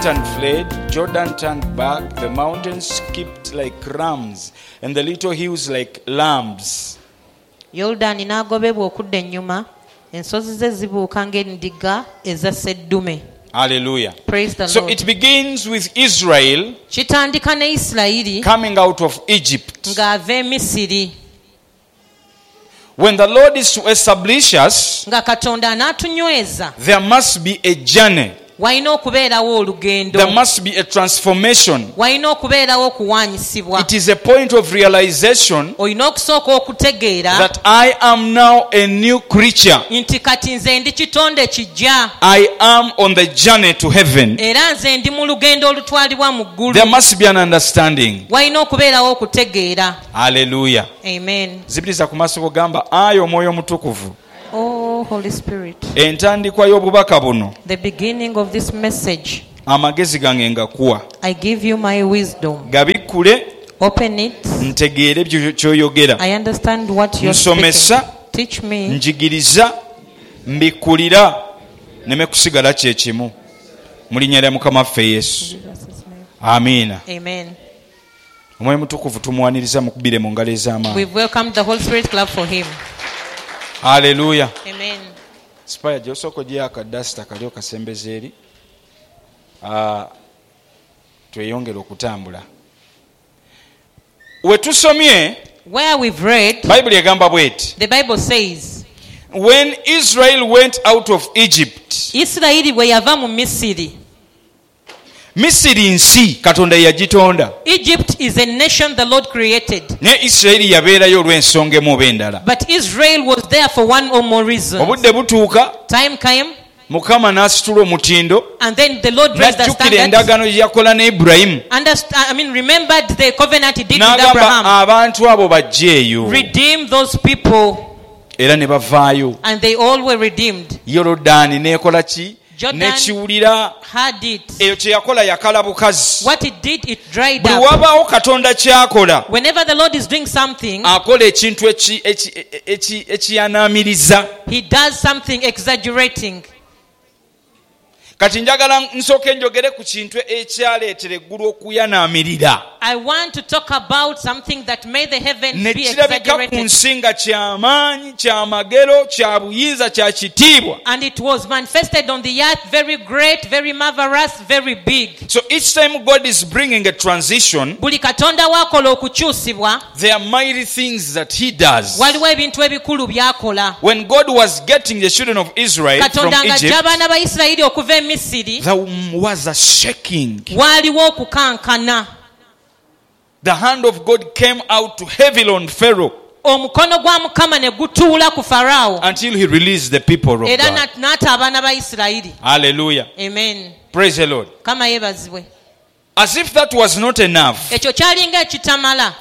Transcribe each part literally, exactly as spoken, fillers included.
Satan fled, Jordan turned back, the mountains skipped like rams, and the little hills like lambs. Yordani n'agobebwa okudda ennyuma, ensozi ze zibuuka ng'endiga eza sseddume. Hallelujah. Praise the So Lord. it begins with Israel Kitandika ne Isirayiri coming out of Egypt. ng'ava e Misiri. When the Lord is to establish us, Nga Katonda anaatunyweza, there must be a journey. walina okubeerawo olugendo. There must be a transformation. Walina okubeerawo okuwaanyisibwa. It is a point of realization Olina okusooka okutegeera that I am now a new creature. nti kati nze ndi kitonde kijja. I am on the journey to heaven. Era nze ndi mu lugendo olutwalibwa mu ggulu. There must be an understanding. Walina okubeerawo okutegeera. Hallelujah. Amen. Zibiriza ku maaso gamba ayi omwoyo mutukuvu. Oh, Holy Spirit. Entandikwa y'obubaka buno The beginning of this message, amagezi gange ngakuwa. I give you my wisdom. Gabikkule Open it. ntegeere byo ky'oyogera. I understand what you're Nsomesa, speaking. Teach me. njigiriza, mbikkulira, neme kusigala kye kimu. Mu linnya lya Mukama waffe Yesu. Amiina. Amen. Omwoyo mutukuvu tumuwaniriza mukubire mu ngalo ez'amaanyi. We've welcomed the Holy Spirit. Clap for him. Hallelujah. Amen. Spaya gy'osooka gye akadasita kali okasembeza eri. Ah, tweyongere okutambula. We tusomye, Where we've read, Bayibuli egamba bw'eti. the Bible says, When Israel went out of Egypt, Isirayiri bwe yava mu Misiri. Misiri nsi Katonda yagitonda. Egypt is a nation the Lord created. Ne Isirayiri yabeerayo olw'ensonga emu oba endala. But Israel was there for one or more reasons. Obudde butuuka, Time came, Mukama n'asitula omutindo, and then the Lord raised the n'ajjukira standard. endagaano gye yakola ne Ibulayimu. Understand, I mean, remembered the covenant he did with N'agamba Abraham. abantu abo bajjeeyo. Redeem those people, Era ne bavaayo. and they all were redeemed. Yorodaani n'ekola ki? Jordan N'ekiwulira. had it. Eyo kye yakola yakala bukazi. What it did, it dried Buli up. wabaawo Katonda ky'akola, Whenever the Lord is doing something, akola ekintu eki- eki- eki- ekiyanaamiriza. he does something exaggerating. Kati njagala nsooke njogere ku kintu ekyaleetera eggulu okuyanaamirira. I want to talk about something that made the heavens Ne be kirabika ku exaggerated. nsi nga ky'amaanyi, kya magero, kya buyinza, kya kitiibwa. And it was manifested on the earth, very great, very marvelous, very big. So each time God is bringing a transition, Buli katonda wakola okukyusibwa, there are mighty things that he does. waliwo ebintu ebikulu byakola. When God was getting the children of Israel from Katonda ng'ajja Egypt, abaana ba Isirayiri okuva e Misiri, there was a shaking. waaliwo okukankana. The hand of God came out to heavily on Pharaoh Omukono gwa Mukama ne gutuula ku Faraawo, until he released the people of era God. nat- n'ata abaana ba Isirayiri. Hallelujah. Amen. Praise the Lord. Kama yeebazibwe. As if that was not enough, Ekyo kyalinga ekitamala.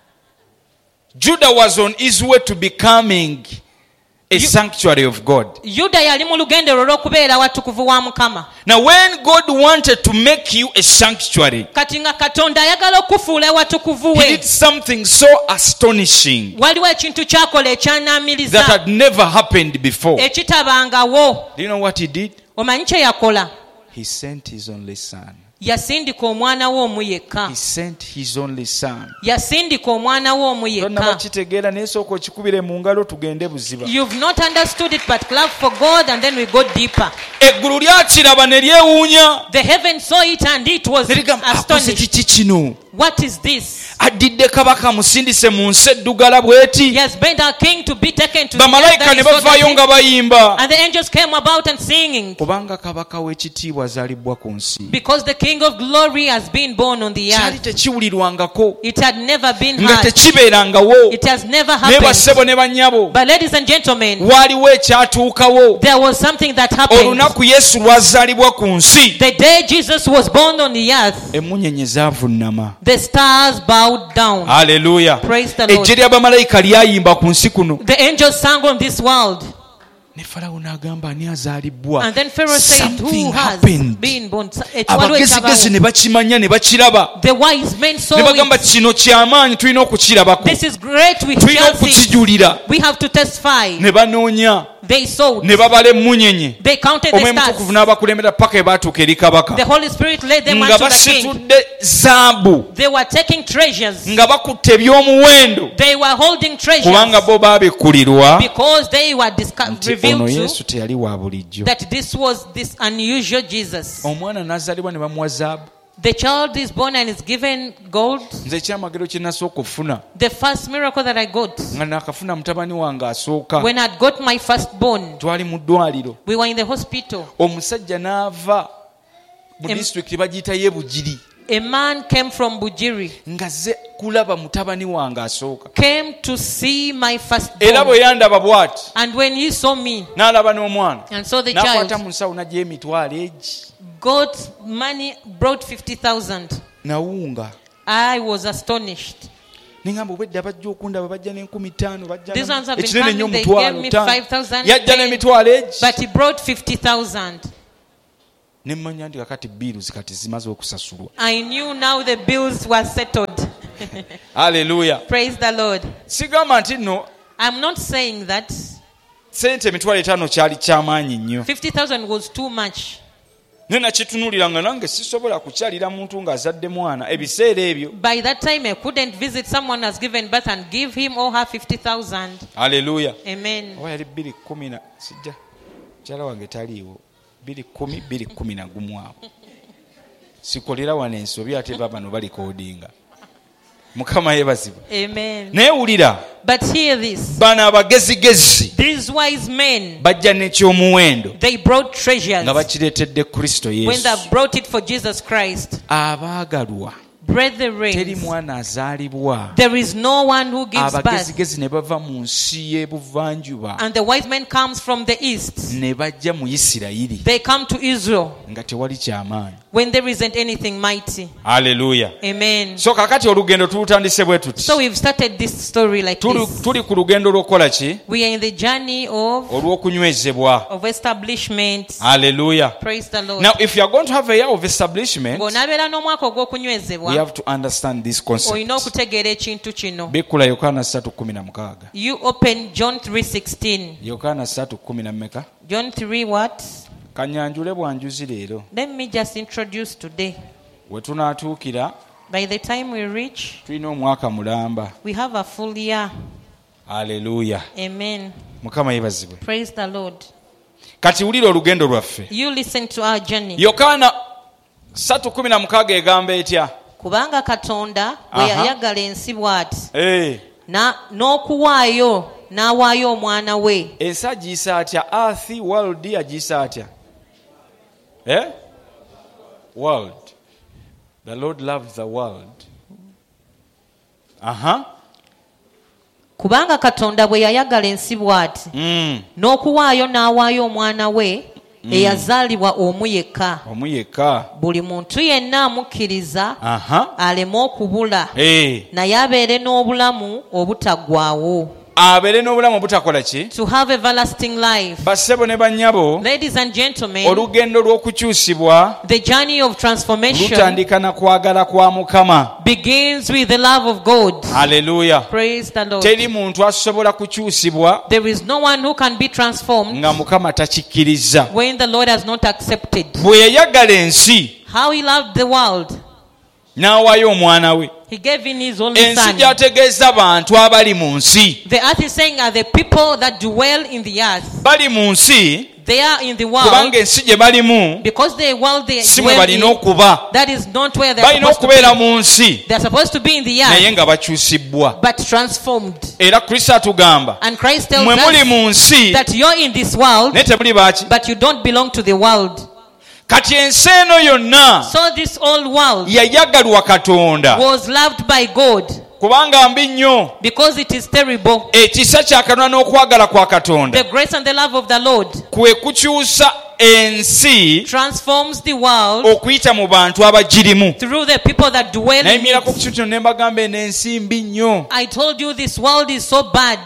Judah was on his way to becoming a sanctuary of God. Yuda yali mu lugendo lwe lw'okubeera watukuvu wa Mukama. Now when God wanted to make you a sanctuary, Kati nga Katonda ayagala okufuula watukuvu he we, did something so astonishing waliwo ekintu kyakola that ekyanaamiriza had never happened before. ekitabangawo. Do you know what he did? Omanyi kye yakola? He sent his only son. Yasindika omwana we omu yekka. He sent his only son. Yasindika omwana we omu Tonna yekka. bakitegeera naye sooka okikubire mu ngalo tugende buziba. You've not understood it, but clap for God and then we go deeper. Eggulu lyakiraba ne lyewuunya. The heaven saw it and it was Ne ligamba, akoze astonished. kiki kino? What is this? Addidde kabaka musindise mu nsi eddugala bw'eti. He has been our king to be taken to the earth Bamalayika that ne is so bavaayo dirty. nga bayimba. And the angels came about and singing. Kubanga kabaka w'ekitiibwa azaalibwa ku nsi. Because the King of Glory has been born on the Kyali earth. tekiwulirwangako. It had never been Nga heard. tekibeerangawo. It has never Naye bassebo happened. ne bannyabo. But ladies and gentlemen, Waaliwo ekyatuukawo. there was something that happened. Olunaku Yesu lwazaalibwa ku nsi. The day Jesus was born on the earth, Emmunyenye zaavunnama. the stars bowed down. Hallelujah. Praise the Lord. Ejje ly'abamalayika lyayimba ku nsi kuno. The angels sang on this world. Ne Falawo n'agamba ani azaalibwa. And then Pharaoh said, Something who has happened. been born? Abagezigezi ne bakimanya ne bakiraba. The wise men saw Ne bagamba it. kino ky'amaanyi tulina okukirabako. This is great. We Tulina shall see. okukijulira. We have to testify. Ne banoonya. They sowed. ne babala emmunyenye They counted the omwemutukuvu stars. n'abakulembera paka ebaatuuka eri kabaka The Holy Spirit led them nga unto the king. basitudde zaabu They were taking treasures. nga bakutte ebyomuwendo They were holding kubanga treasures bo baabikkulirwa because they were disco- nti ono revealed yesu to teyali wa bulijjo. that this was this unusual Jesus. Omwana n'azaalibwa ne bamuwa zaabu. The child is born and is given gold. Nze ekyamagero kye nasooka okufuna The first miracle that I got, nga nakafuna mutabani wange asooka, when I got my firstborn, twali mu ddwaliro, we were in the hospital. omusajja n'ava mu Em- disitulikiti bagiyita Yebugiri A man came from Bujiri, ng'azze kulaba mutabani wange asooka, came to see my era firstborn. bwe yandaba bw'ati And when he saw me n'alaba n'omwana and saw the n'akwata child, mu nsawo n'aggyayo emitwalo egi got money, brought fifty thousand. nawunga. I was astonished. Ningamba obwedda bajja okundaba bajja n'enkumi ttaano bajja These ones have been ekinene nnyo coming, they omutwalo gave me ttaano. five thousand. Yajja n'emitwalo egi But he brought fifty thousand. ne mmanya nti kakati biiruzi kati zimaze okusasulwa. I knew now the bills were settled. Haleluya. Praise the Lord. Sigamba nti nno I'm not saying that sente emitwalo etaano kyali kyamaanyi nnyo. fifty thousand was too much. Ne nakitunuulira nga nange sisobola kukyalira muntu ng'azadde mwana ebiseera ebyo. By that time, I couldn't visit someone who has given birth and give him or her fifty thousand. Haleluya. Amen. Oba yali bbiri kkumi na sijja mukyala wange taliiwo bbiri kkumi bbiri kkumi na gumu awo sikolera wano ensobi ate babano balikoodinga. Mukama yeebazibwa. Amen. Naye wulira But hear this. bano abagezigezi These wise men, bajja n'ekyomuwendo they brought treasures nga bakireetedde Kristo when Yesu. they brought it for Jesus Christ. Abaagalwa teri Brethren, mwana azaalibwa. there is no one who gives birth. Abagezigezi ne bava mu nsi y'ebuvanjuba And the wise man comes from the east. ne bajja mu Isirayiri They come to Israel nga tewali kyamaanyi. when there isn't anything mighty. Haleluya. Amen. So kakati olugendo tulutandise bwe tuti. So we've started this story like Tuli, this. tuli ku lugendo lw'okukola ki? We are in the journey of, Olw'okunywezebwa. of establishment. Haleluya. Praise the Lord. Now if you are going to have a year of establishment, Ng'onaabeera n'omwaka we ogw'okunywezebwa, have to understand this concept. olina okutegeera ekintu kino. Bikkula Yokaana ssatu kkumi na mukaaga. You open John three sixteen. Yokaana ssatu kkumi na mmeka? John three what? Kanyanjule bwanjuzi leero. Let me just introduce today. We tunaatuukira By the time we reach, tulina omwaka mulamba. we have a full year. Haleluya. Amen. Mukama yeebazibwe. Praise the Lord. Kati wulira olugendo lwaffe. You listen to our journey. Yokaana ssatu kkumi na mukaaga egamba etya? Kubanga Katonda bwe Aha. yayagala ensi bw'ati, Eh, na n'okuwaayo n'awaayo omwana we. ensi agiyisa atya? Earth, world agiyisa atya? Eh? World. The Lord loves the world. Aha. Kubanga Katonda bwe yayagala ensi bw'ati, Mm. n'okuwaayo n'awaayo omwana we eyazaalibwa omu yekka, Omu yekka. buli muntu yenna amukkiriza Aha. aleme okubula, Eh. naye abeere n'obulamu obutaggwaawo. Abeere n'obulamu obutakola ki? To have everlasting life. Bassebo ne bannyabo, Ladies and gentlemen, olugendo lw'okukyusibwa the journey of transformation lutandika na kwagala kwa Mukama. begins with the love of God. Haleluya. Praise the Lord. Teri muntu asobola kukyusibwa There is no one who can be transformed nga Mukama takikkiriza. when the Lord has not accepted. Bwe yayagala ensi How he loved the world, n'awaayo omwana we. he gave in his only Ensi son. gy'ategeeza bantu abali mu nsi. The earth is saying are the people that dwell in the earth. Bali mu nsi They are in the world kubanga ensi gye balimu because the world they si mwe dwell balina in, okuba. that is not where they are Balina supposed to okubeera be. mu nsi They are supposed to be in the naye earth, nga bakyusibbwa. but transformed. Era Kristo atugamba And Christ tells mwe muli us mu nsi that you're in this world, naye temuli baaki. but you don't belong to the world. Kati ensi eno yonna So this old world yayagalwa Katonda was loved by God kubanga mbi nnyo. because it is terrible. Ekisa kya Katonda n'okwagala kwa Katonda The grace and the love of the Lord kwe kukyusa ensi transforms the world okuyita mu bantu abagirimu. through the people that dwell in Nayimirako ku it. kintu kino ne mbagamba eno ensi mbi nnyo. I told you this world is so bad.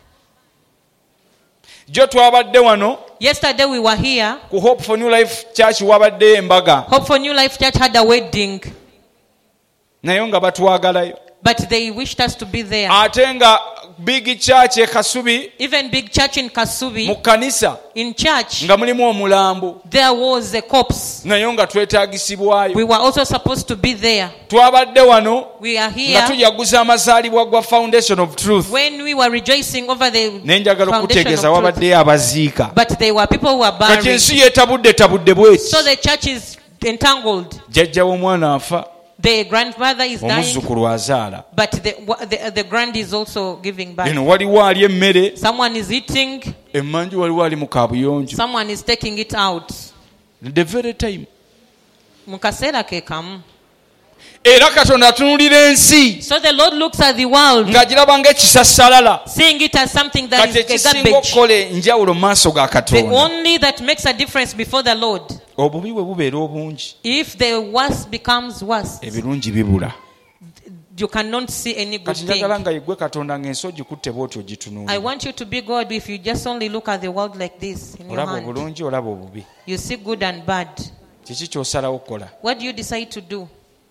Jo twabadde wano Yesterday we were here. ku Hope for New Life Church wabadde embaga Hope for New Life Church had a wedding, naye nga batwagalayo but they wished us to be there. ate nga big church e Kasubi, even big church in Kasubi, mu kanisa in church, nga mulimu omulambo there was a corpse. naye nga twetaagisibwayo. We were also supposed to be there. Twabadde wano We are nga here tujaguza amazaalibwa gwa Foundation of Truth. when we were rejoicing over the naye njagala foundation okutegeeza of truth. wabaddeyo abaziika. But there were people who were kati buried. ensi yeetabudde tabudde bweti. So the church is entangled. jjajja w'omwana afa, The grandmother is dying, omuzzukulu azaala. but the, the, the grand is also giving birth. eno waliwo ali emmere, Someone is eating, emmanju waliwo ali mu kaabuyonjo. someone is taking it out. the very time. Mu kaseera ke kamu. era Katonda atunuulira ensi So the Lord looks at the world, ng'agiraba ng'ekisassalala. seeing it as something that kati is a ekisinga garbage. okukola enjawulo mu maaso ga The Katonda, only that makes a difference before the Lord. obubi bwe bubeera obungi, If the worst becomes worse, ebirungi bibula. you cannot see any good kati njagala thing. nga yeggwe Katonda ng'ensi ogikutte bw'oti I ogitunuulira. want you to be God if you just only look at the world like this in your olaba hand. obulungi olaba obubi. You see good and bad. kiki ky'osalawo okukola? What do you decide to do?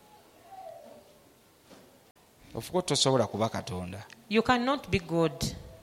ofuka tosobola kuba Katonda. You cannot be God.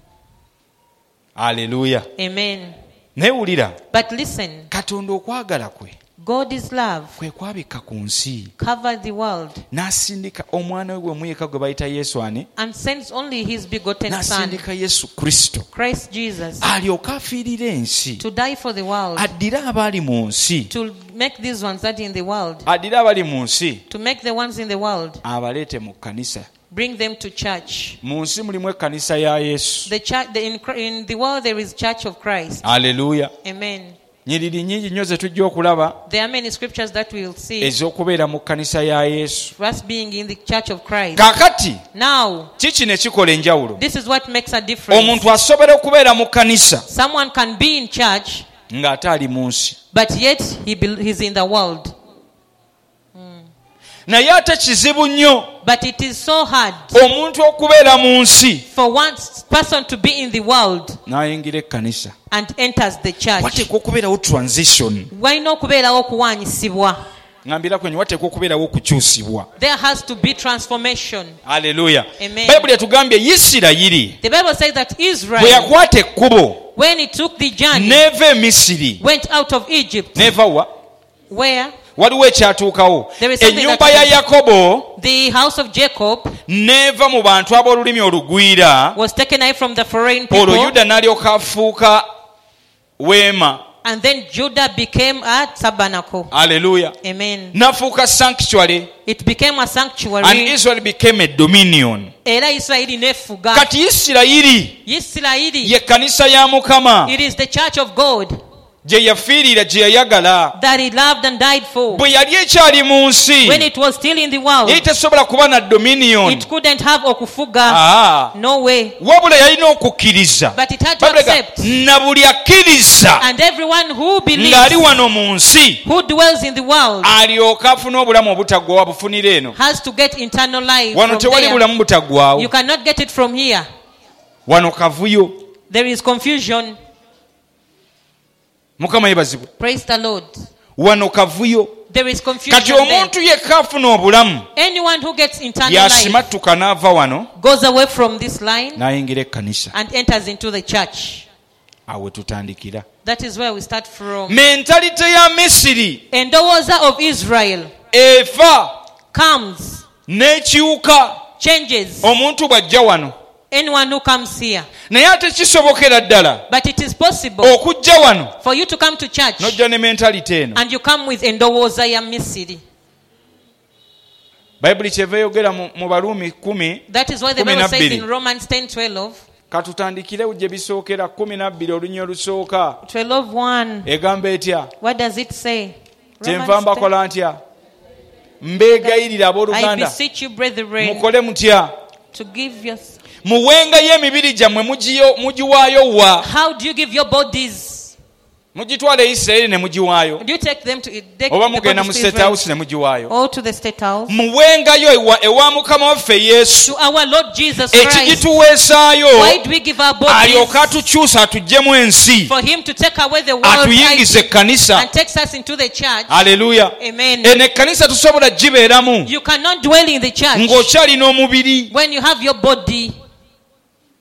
Aleluya. Amen. naye wulira, But listen, Katonda okwagala kwe God is love. kwe kwabikka ku nsi, Cover the world n'asindika omwana we gwe muyeka gwe bayita Yesu ani, and sends only his begotten Son, n'asindika Yesu Kristo Christ Jesus, alyoke afiirire ensi, to die for the world, addire abali mu nsi, to make these ones that in the world, addire abali mu nsi to make the ones in the world, abaleete mu kkanisa. bring them to church. Mu nsi mulimu ekkanisa ya Yesu. The church, the, in, in the world there is Church of Christ. Aleluya. Amen. nyiriri nnyingi nnyo ze tujja okulaba There are many scriptures that we'll see. ez'okubeera mu kkanisa ya Yesu. Us being in the Church of Christ. kaakati Now, kiki ne kikola enjawulo? this is what makes a difference. omuntu asobola okubeera mu kkanisa Someone can be in church, ng'ate ali mu nsi, but yet he be, he's in the world. naye ate kizibu nnyo But it is so hard omuntu okubeera mu nsi for one person to be in the world n'ayingira ekkanisa. and enters the church. wateekwa okubeerawo transition. Walina okubeerawo okuwaanyisibwa. ngambira kwenye wateekwa okubeerawo okukyusibwa. There has to be transformation. Aleluya. Amen. bayibuli etugambye Isirayiri The Bible says that bwe Israel, yakwata ekkubo when he took the journey, n'eva e Misiri, went out of Egypt, n'eva wa where waliwo ekyatuukawo. There is something ennyumba that ya happened. Yakobo the house of Jacob n'eva mu bantu ab'olulimi olugwira, was taken away from the foreign olwo people, Yuda n'alyoka afuuka weema. and then Judah became a tabernacle. Aleluya. Amen. n'afuuka sanctuary, It became a and sanctuary. Israel became a dominion. Era Isirayiri nefuga. kati Isirayiri Isirayiri, ye kkanisa ya Mukama it is the church of God gye yafiirira, gye yayagala that he loved and died for. bwe yali ekyali mu nsi. When it was still in the world, yali tesobola kuba na dominion. it couldn't have okufuga. Ah, No way. wabula yalina okukkiriza. But it had to Babuleka, accept. na buli akkiriza And everyone who believes, ng'ali wano mu nsi who dwells in the world, alyoke afune obulamu obutaggwawo abufunira eno. has to get eternal life wano from tewali there. bulamu butaggwawo. You cannot get it from here. wano kavuyo. There is confusion. Mukama yebazibwe. Praise the Lord. wano kavuyo. There is confusion kati there. omuntu yekka afuna obulamu Anyone who gets eternal life yasimattuka n'ava wano goes away from this line n'ayingira ekkanisa. and enters into the church. awo we tutandikira. That is where we start from. mentalite ya Misiri Endowooza of Israel efa comes, n'ekiwuka changes. omuntu bw'ajja wano. Anyone who comes here. naye ate kisobokera ddala But it is possible okujja wano for you to come to church n'ojja ne mentalite eno. and you come with endowooza ya Misiri. bayibuli kyeva eyogera mu mu Baruumi kumi. That is why the Kumi Bible na says bbiri. in Romans ten twelve, katutandikire gye bisookera kumi na bbiri olunya olusooka. twelve one. egamba etya? What does it say? kyenva Romans ten. mbakola ntya? mbeegayirira I abooluganda beseech you, brethren, mukole mutya? to give your... muwengayo emibiri gyammwe mugiyo- mugiwaayo wa? How do you give your bodies? mugitwala e Isirayiri ne mugiwaayo, Do you take them to take oba the mugenda mu bodies to state Israel house ne mugiwaayo. or to the state house? muwengayo ewa, ewa mukama waffe Yesu To our Lord Jesus Christ. ekigituweesaayo, Why do we give our alyoke bodies? atukyusa atuggyemu ensi, For him to take away the world atuyingize ekkanisa. and takes us into the church. Aleluya. Amen. eno ekkanisa tusobola gibeeramu You cannot dwell in the church ng'okyalina omubiri. when you have your body.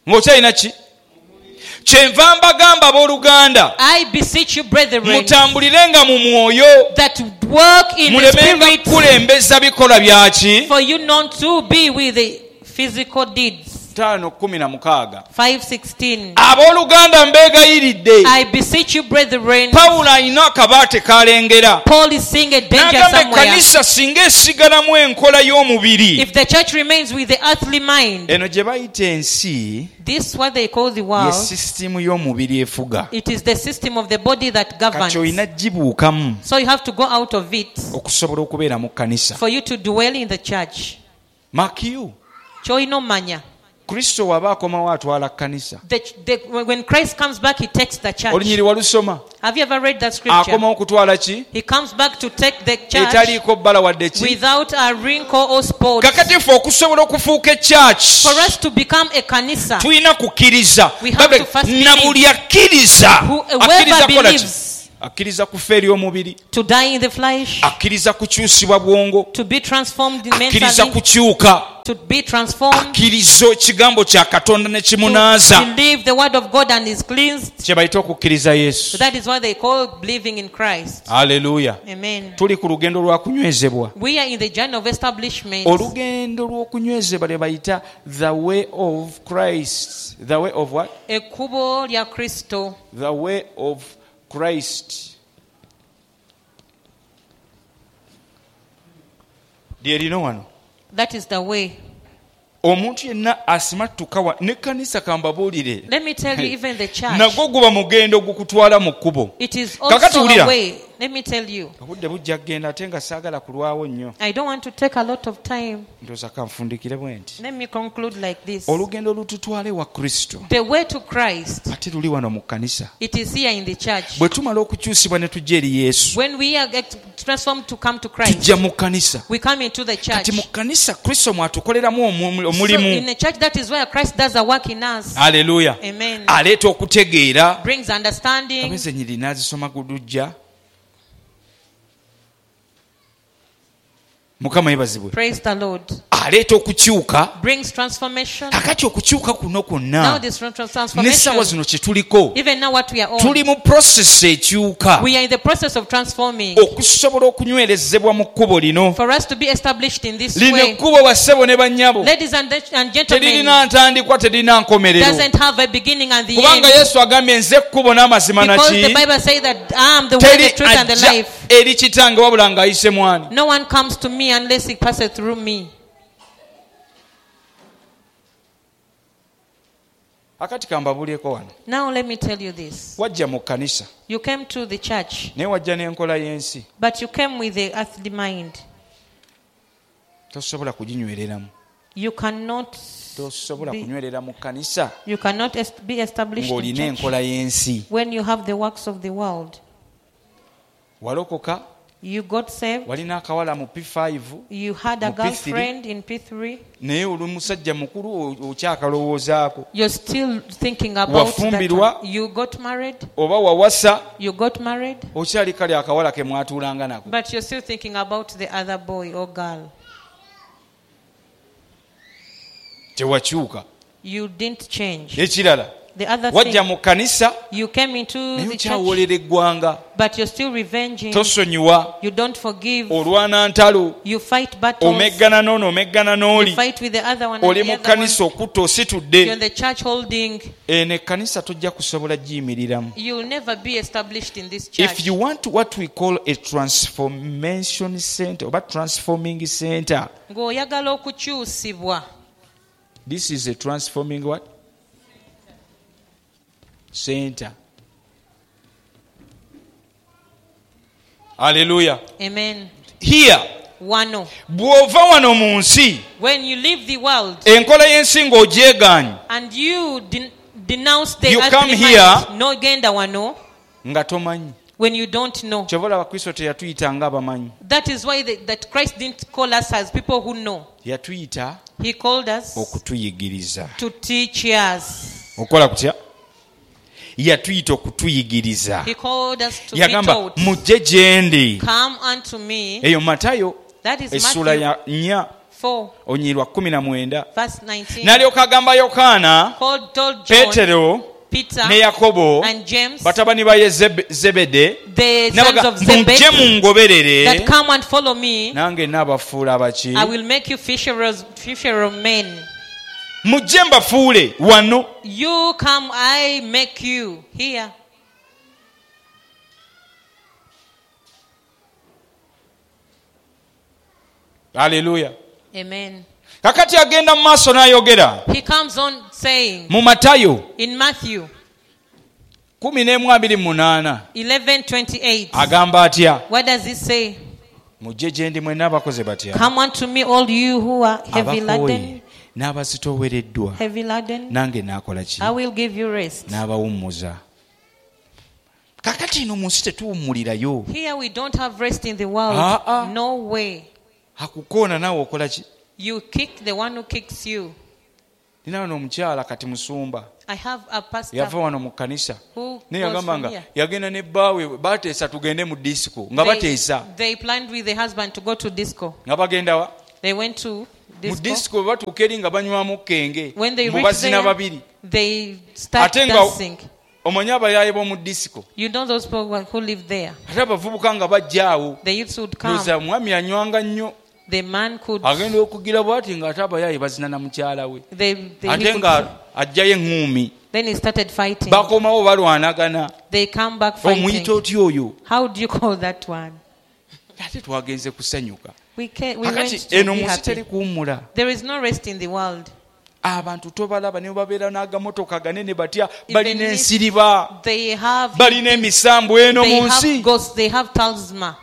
ng'okyalina ki? Kyenva mbagamba abooluganda, I beseech you, brethren, mutambulirenga mu mwoyo, that work in the mulemenga spirit, kukulembeza bikola byaki. for you not to be with the physical deeds. tano kumi na mukaaga. five sixteen. Abooluganda mbeegayiridde. I beseech you, brethren. Pawulo alina akabaate kalengera. Paul is seeing a danger N'agamba somewhere. ekkanisa singa esigalamu enkola y'omubiri. If the church remains with the earthly mind, Eno gye bayita ensi this what they call the ye world. sisitimu y'omubiri efuga. It is the system of the body that governs. Kati olina gibuukamu So you have to go out of it okusobola okubeera mu kkanisa. for you to dwell in the church. Makiyu, Choino manya. Kristo waba akomawo atwala kkanisa. The, the, when Christ comes back, he takes the church. Olunyiri walusoma? Have you ever read that scripture? Akomawo kutwala ki? He comes back to take the church Etaliiko bbala wadde ki? without a wrinkle or spot. Kakati ffe okusobola okufuuka ekyaki, For us to become a kanisa, tulina kukkiriza. We have Babule, to first na believe. buli akkiriza Whoever akkiriza kola ki? believes Akkiriza kufa eri omubiri, to die in the flesh, akkiriza kukyusibwa bwongo, to be transformed akkiriza mentally, kukyuka, to be transformed, akkiriza ekigambo kya Katonda ne to kimunaaza. believe the word of God and is cleansed. Kye bayita okukkiriza So Yesu. that is what they call believing in Christ. Haleluya. Amen. Tuli ku lugendo lwa kunywezebwa. We are in the journey of establishment. Olugendo lw'okunywezebwa lye bayita the way of Christ. The way of what? Ekkubo lya Kristo. The way of Christ. Lye lino wano. That is the way. Omuntu yenna asimattuka wa n'ekkanisa kambabuulire. Let me tell you, even the church, Nagwo guba mugendo gukutwala mu kkubo. it is Kakati also wulira. a way. Let me tell you, Obudde bujja kgenda ate nga saagala kulwawo nnyo. I don't want to take a lot of time. Ndowooza kanfundikire bwe nti. Let me conclude like this. Olugendo olututwala ewa Kristo. The way to Christ, Ate luli wano mu kkanisa. it is here in the church. Bwe tumala okukyusibwa ne tujja eri Yesu, When we are get transformed to come to Christ, tujja mu kkanisa. we come into the church. Kati mu kkanisa Kristo mwatukoleramu omu- So omulimu. in the church, that is where Christ does a work in us. Haleluya. Amen. Aleeta okutegeera. Brings understanding. Abeze nyiri n'azisoma gudujja. Mukama yebazibwe. Praise the Lord. Aleeta okukyuka. Brings transformation. Kakati okukyuka kuno Now kwonna this trans- n'essaawa transformation, zino kye tuliko even now what we are on, tuli mu process ekyuka we are in the process of transforming. okusobola okunywerezebwa mu kkubo lino. For us to be established in this Lino way, ekkubo bassebo ne bannyabo ladies and, and gentlemen, teririna ntandikwa teririna nkomerero, doesn't have a beginning and the kubanga end. Yesu agambye nze ekkubo n'amazima Because the naki Bible says that I am the way, teri the truth, and the ajja life. eri kitange wabula ng'ayise mwani. No one comes to me unless he passes through me. Akati kambabulyeko wano, Now let me tell you this. wajja mu kkanisa You came to the church, naye wajja n'enkola y'ensi, but you came with the earthly mind. tosobola kuginywereramu. You cannot Tosobola be, kunywerera mu kkanisa you cannot est- be established in ng'olina church enkola y'ensi. when you have the works of the world. Walokoka, You got saved. walina akawala mu P five, You had a Mu P three. girlfriend in P three. naye oli musajja mukulu o- okyakalowoozaako. You're still thinking about Wafumbirwa. that. You got married. Oba wawasa, You got married. okyali kale akawala ke mwatuulanga nako. But you're still thinking about the other boy or girl. Tewakyuka. You didn't change. Ekirala, The other wajja thing, mu kkanisa you came into naye the church, okyawoolera eggwanga. but you're still revenging. Tosonyiwa, You don't forgive. olwana ntalo, You fight battles. omeggana n'ono omeggana You n'oli. fight with the other one. Oli And mu the other one. kkanisa okutta You're ositudde. in the church holding. Eno ekkanisa tojja kusobola giyimiriramu. You'll never be established in this church. If you want what we call a transformation center oba transforming center, Ng'oyagala okukyusibwa. this is a transforming what? Center. Hallelujah. Amen. Here, Wano. bw'ova wano mu nsi, When you leave the world enkola y'ensi ng'ogyegaanye and you den- denounce the You earthly come mind, here- no genda wano, nga tomanyi. when you don't know. Kyova olaba Kristo teyatuyita ng'abamanyi. That is why the, that Christ didn't call us as people who know. Yatuyita He called us okutuyigiriza. to teach us. Okola kutya? Yatuyita okutuyigiriza. He called us to be Yagamba taught. mujje gye ndi. Come unto me. Eyo Matayo That is essula Matthew ya nnya four, onyirwa kumi na mwenda verse nineteen. n'alyoka agamba Yokaana, Called, told John, Peetero Peter, ne Yakobo and James, batabani ba Yezebe- Zebede the sons n'abaga of mujje Zebedee, mungoberere that come and follow me. nange naabafuula abaki I will make you fisherers, fisher of men. mujje mbafuule wano. You come, I make you here. Haleluya. Amen. Kakati agenda mu maaso n'ayogera He comes on saying mu Matayo in Matthew kumi n'emu abiri mu munaana eleven twenty-eight. agamba atya? What does it say? Mujje gye ndi mwenna abakoze batya? Come unto me, all you who are heavy laden, Abakooye n'abazitoowereddwa, heavy laden, nange naakola ki? I will give you rest. N'abawummuza. Kakati ino mu nsi tetuwummulirayo. Here we don't have rest in the world. Ah, ah. No way. Akukoona naawe okola ki? You kick the one who kicks you. Nina wano omukyala kati musumba I have a pastor yava wano mu kkanisa who naye was yagamba from nga here. yagenda ne bbaawe bateesa tugende mu disco nga They, bateesa they planned with the husband to go to disco. nga bagenda wa They went to mu disco. disco bwe batuuka eri nga banywamu kenge When they mu reach bazina there, babiri they start ate nga dancing. omanyi abayaaye b'omu disco You know those people who live there. ate abavubuka nga bajja awo The youths would come. loza mwami anywanga nnyo The man could. agenda okugira bwati ng'ate abayaaye bazina na mukyala we They, they, he ate could nga ajjayo eŋŋuumi then he started fighting. bakomawo balwanagana They come back omuyita fighting. otya oyo How do you call that one? ate twagenze kusanyuka We can, we went kakati to eno be mu nsi teri happy. kuwummula There is no rest in the world. abantu tobalaba ne babeera n'agamotoka ganene batya Even balina if ensiriba They have, balina emisambu eno they mu nsi have ghosts. They have talisman.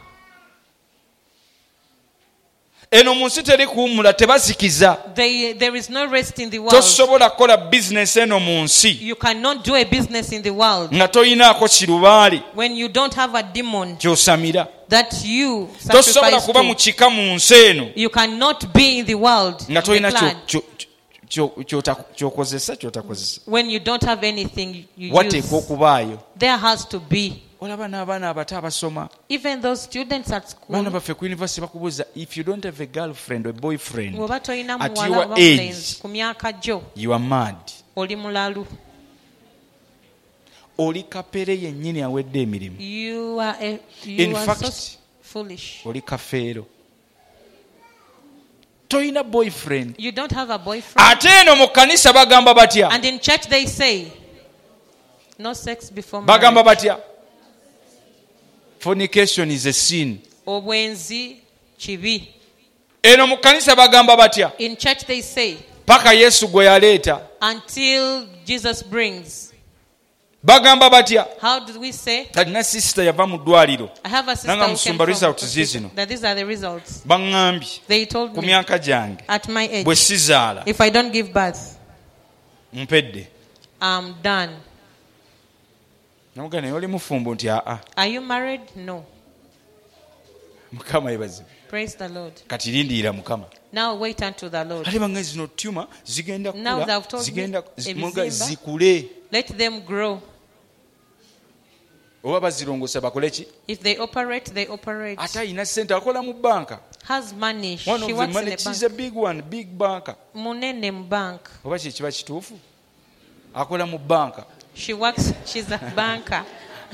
eno mu nsi teri kuwummula tebazikiza They, there is no rest in the world. tosobola kukola bizinesi eno mu nsi You cannot do a business in the world nga toyinaako kirubaali when you don't have a demon kyosamira that you tosobola sacrifice kuba mu to. kika mu nsi eno You cannot be in the world nga the tolina clan, kyo- kyo- kyo- kyota- kyokozesa kyotakozesa when you don't have anything you wateekwa use. okubaayo There has to be. olaba n'abaana abato abasoma Even those students at baana school, baffe ku university bakubuuza if you don't have a girlfriend or boyfriend bw'oba tolina at muwala your oba age, mulenzi ku myaka gyo you are mad. oli mulalu. Oli kapere yennyini awedde emirimu. You are, a, In you are fact, so foolish. Oli kafeero. Toyina boyfriend. You don't have a boyfriend. Ate eno mu kkanisa bagamba batya? And in church they say, no sex before Bagamba marriage. batya? Fornication is a sin. Obwenzi kibi. Eno mu kkanisa bagamba batya? In church they say, Paka Yesu gwe yaleeta. until Jesus brings. Bagamba batya? How do we say? Talina sister yava mu ddwaliro. I have a sister Nanga who came musumba from results zizino. that these are the results. Baŋŋambye They told ku me myaka gyange at my age, bwe sizaala if I don't give birth, mpedde. I'm done. Namugamba naye oli mufumbo nti aa. Are you married? No. Mukama yebazibu. Praise the Lord. Kati lindiira Mukama. Now wait unto the Lord. Ate bange zino tuma zigenda Now kula they've told zigenda me, muga ebizimba. zikule Let them grow. oba bazirongosa bakole ki? If they operate, they operate. Ate ayina ssente akola mu banka. Has money. One She of the works in money, a she's a bank. big one, big banker. Munene mu bank. Oba kye kiba kituufu? Akola mu banka. She works, she's a banker.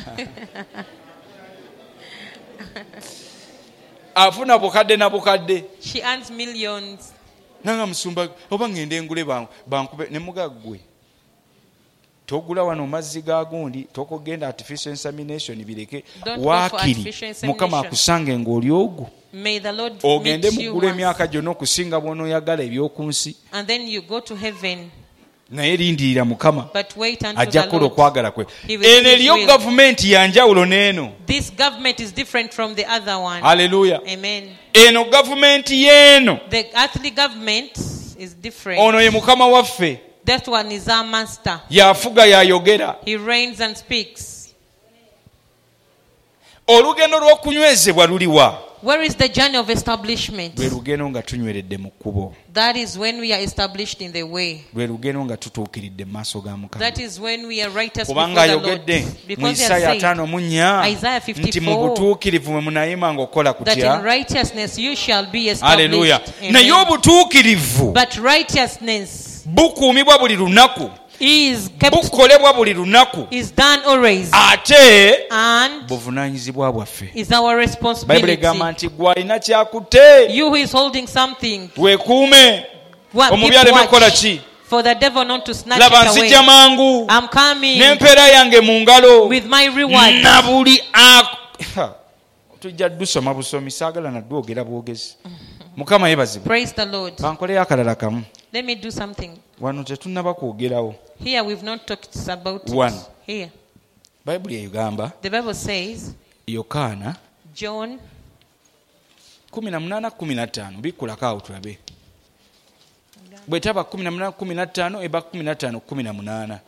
Afuna bukadde na bukadde. She earns millions. Nanga musumba oba ngende ngule banku bankube ne mugaggwe. Togula wano mazzi ga gundi tokogenda artificial insemination bireke Don't go for waakiri artificial insemination. Mukama akusange ng'oli ogwo. May the Lord Ogende meet you mugula once. emyaka gyonna okusinga bw'onooyagala eby'oku nsi. And then you go to heaven. Naye lindirira Mukama But wait until ajja the kukola Lord. okwagala kwe. He will do Eno his eriyo will. gavumenti ya njawulo n'eno. This government is different from the other one. Haleluya. Amen. Eno gavumenti y'eno. The earthly government is different. Ono ye Mukama waffe. That one is our master. Yafuga yayogera. He reigns and speaks. Olugendo lw'okunywezebwa luliwa. Where is the journey of establishment? lwe lugendo nga tunyweredde mu kkubo, That is when we are established in the way. lwe lugendo nga tutuukiridde mu maaso ga Mukama. That is when we are righteous Kubanga before the Lord. ayogedde mu Because he Isaaya has said ttaano mu nnya Isaiah nti mu fifty-four butuukirivu mwe munayima ng'okola that in kutya. righteousness you shall be Haleluya. established. Naye Amen. obutuukirivu But righteousness bukuumibwa buli lunaku, is kept, bukolebwa buli lunaku, is done always, ate and buvunaanyizibwa bwaffe. is our Bayibuli responsibility. egamba nti gwe alina kyakutte You who is holding something, weekuume, what omubi keep aleme kukola watch ki. for the devil not to snatch Laba it nzijja away. mangu I'm coming n'empeera yange mu ngalo with my reward. na buli ak- tujja dusoma busomi, saagala nadwogera bwogezi. Mukama yeebazibwe. Praise the Lord. Bankoleyo akalala kamu. Let me do something. Wano tetunnaba kwogerawo. Here we've not talked about One. it. Here. Bayibuli egamba The Bible says, Yokaana John kumi na munaana kumi na ttaano bikkulako awo tulabe. Bwe taba kumi na munaana kumi na ttaano eba kumi na ttaano kumi na munaana.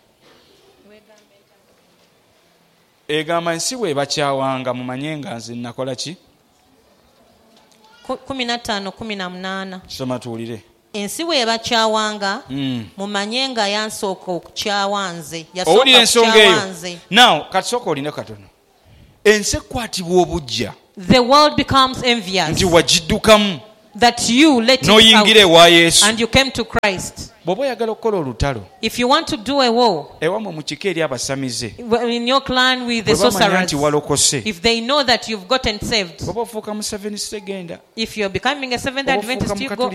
Egamba ensi bw'ebakyawanga mumanye nga nze nakola ki? ku- kumi na ttaano kumi na munaana. Soma tuwulire. Ensi bw'ebakyawanga Mm. mumanye nga yansooka okukyawa nze. Owulira Yasooka ensonga kukyawa eyo. nze. Now katusooka oline katono. Ensi ekwatibwa obujja The world becomes envious nti wagiddukamu that you let it n'oyingira out ewa Yesu. and you came to Christ. Bw'oba oyagala okukola olutalo If you want to do a war ewammwe mu kika eri abasamize, in your clan with the bwe bamanya sorcerers, nti walokose, if they know that you've gotten saved, bw'oba ofuuka mu Seventh Day genda. if you're becoming a Seventh Oba Adventist, ofuuka you Mukatoliki go